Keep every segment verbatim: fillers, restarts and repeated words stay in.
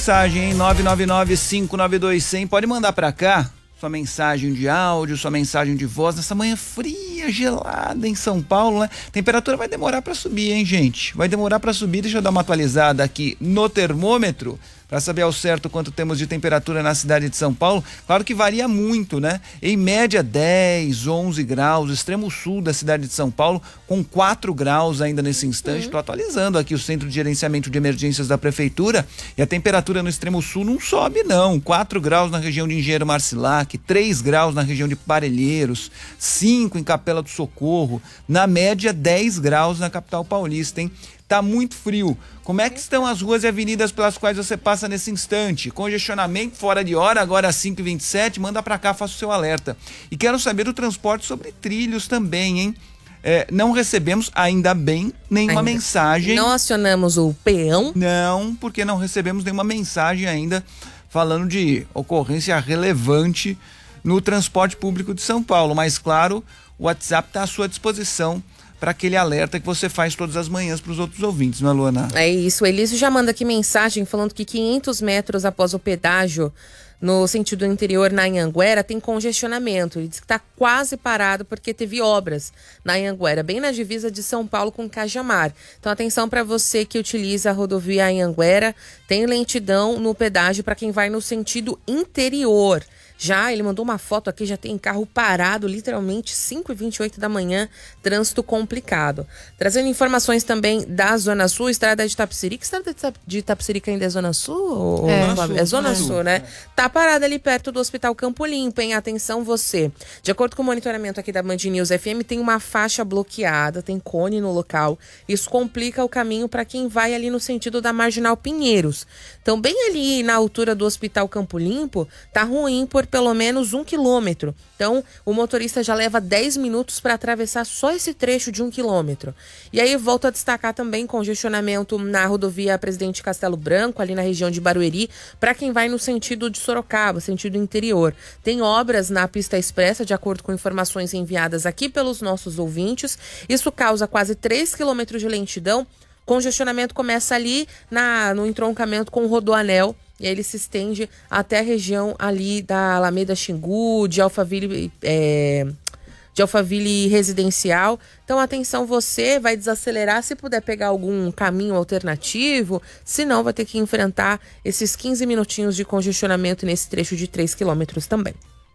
mensagem, hein? nove nove nove, cinco nove dois, zero zero. Pode mandar pra cá sua mensagem de áudio, sua mensagem de voz nessa manhã fria, gelada em São Paulo, né? Temperatura vai demorar para subir, hein, gente? Vai demorar para subir. Deixa eu dar uma atualizada aqui no termômetro para saber ao certo quanto temos de temperatura na cidade de São Paulo. Claro que varia muito, né? Em média dez, onze graus, extremo sul da cidade de São Paulo com quatro graus ainda nesse instante. Estou uhum. atualizando aqui o Centro de Gerenciamento de Emergências da Prefeitura e a temperatura no extremo sul não sobe não. quatro graus na região de Engenheiro Marcilac, três graus na região de Parelheiros, cinco em Capela do Socorro, na média dez graus na capital paulista, hein? Tá muito frio. Como é que estão as ruas e avenidas pelas quais você passa nesse instante? Congestionamento fora de hora, agora às cinco e vinte e sete, manda pra cá, faça o seu alerta. E quero saber do transporte sobre trilhos também, hein? É, não recebemos, ainda bem, nenhuma ainda. mensagem. Não acionamos o peão? Não, porque não recebemos nenhuma mensagem ainda falando de ocorrência relevante no transporte público de São Paulo. Mas, claro, o WhatsApp está à sua disposição para aquele alerta que você faz todas as manhãs para os outros ouvintes, não é, Luana? É isso, o Elísio já manda aqui mensagem falando que quinhentos metros após o pedágio no sentido interior na Anhanguera tem congestionamento. Ele diz que está quase parado porque teve obras na Anhanguera, bem na divisa de São Paulo com Cajamar. Então atenção para você que utiliza a rodovia Anhanguera, tem lentidão no pedágio para quem vai no sentido interior. Já, ele mandou uma foto aqui, já tem carro parado, literalmente cinco e vinte e oito da manhã, trânsito complicado. Trazendo informações também da Zona Sul, estrada de Itapecerica. Estrada de Itapecerica ainda é Zona Sul? Ou é, é Zona Sul, é Zona Sul, Sul né? É. Tá parada ali perto do Hospital Campo Limpo, hein? Atenção você. De acordo com o monitoramento aqui da Band News F M, tem uma faixa bloqueada, tem cone no local. Isso complica o caminho para quem vai ali no sentido da Marginal Pinheiros. Então, bem ali na altura do Hospital Campo Limpo, tá ruim por pelo menos um quilômetro. Então, o motorista já leva dez minutos para atravessar só esse trecho de um quilômetro. E aí, volto a destacar também congestionamento na rodovia Presidente Castelo Branco, ali na região de Barueri, para quem vai no sentido de Sorocaba, sentido interior. Tem obras na pista expressa, de acordo com informações enviadas aqui pelos nossos ouvintes. Isso causa quase três quilômetros de lentidão. Congestionamento começa ali na, no entroncamento com o Rodoanel, e aí ele se estende até a região ali da Alameda Xingu, de Alphaville, é, de Alphaville Residencial. Então, atenção, você vai desacelerar se puder pegar algum caminho alternativo, senão vai ter que enfrentar esses quinze minutinhos de congestionamento nesse trecho de três quilômetros também.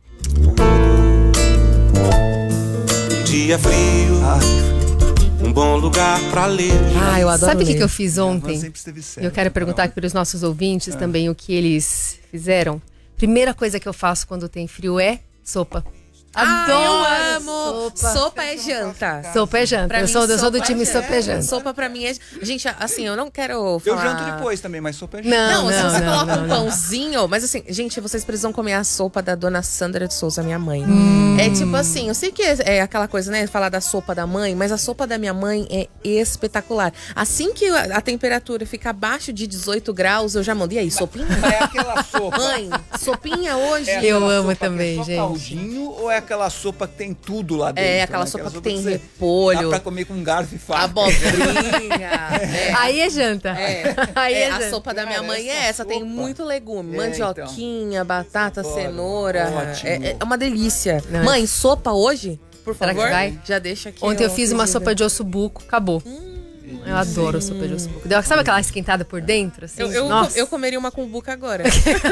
Dia frio. Ai. Um bom lugar pra ler. Ah, eu adoro. Sabe o que, ler. que eu fiz ontem? Eu quero perguntar aqui para os nossos ouvintes é. também o que eles fizeram. Primeira coisa que eu faço quando tem frio é sopa. Adoro! Ah, eu amo! Sopa, sopa é janta. Sopa é janta. Pra eu mim, sou, eu sou do sopa time é sopa é janta. Sopa pra mim é... Gente, assim, eu não quero falar... Eu janto depois também, mas sopa é janta. Não, não, se não, você não, coloca não, um não. pãozinho... Mas assim, gente, vocês precisam comer a sopa da dona Sandra de Souza, minha mãe. Hum. É tipo assim, eu sei que é, é aquela coisa, né? Falar da sopa da mãe, mas a sopa da minha mãe é espetacular. Assim que a, a temperatura fica abaixo de dezoito graus, eu já mando. E aí, sopinha? É aquela sopa. Mãe, sopinha hoje? É eu amo sopa também, que é só gente. caldinho ou é aquela sopa que tem tudo lá dentro? É, aquela né? sopa aquela que tem você repolho. Dá pra comer com garfo e faca. Abobrinha. É. Aí é janta. É, Aí é, é janta. A sopa da minha Cara, mãe é essa essa, tem sopa. muito legume. É, Mandioquinha, então. batata, Adoro. cenoura. Ótimo. É, é uma delícia. Não, Mãe, sopa hoje? Por Será favor. que vai? Já deixa aqui. Ontem eu ó, fiz uma pedida. sopa de ossobuco, acabou. Hum, Eu adoro sim. sopa de ossobuco. Deu, sabe aquela esquentada por dentro? Assim? Eu, eu, Nossa. eu comeria uma cumbuca agora.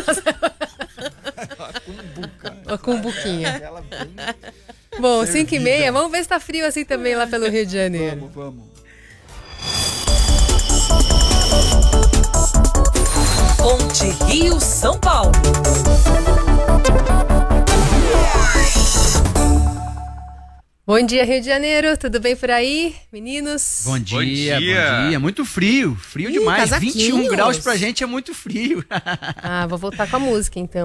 Uma cumbuquinha. Aquela bem... Bom, cinco e meia, vamos ver se tá frio assim também lá pelo Rio de Janeiro. Vamos, vamos. Ponte Rio São Paulo. Bom dia, Rio de Janeiro, tudo bem por aí, meninos? Bom dia, Bom dia. bom dia. Muito frio, frio Ih, demais. casaquinhos. vinte e um graus pra gente é muito frio. Ah, vou voltar com a música então.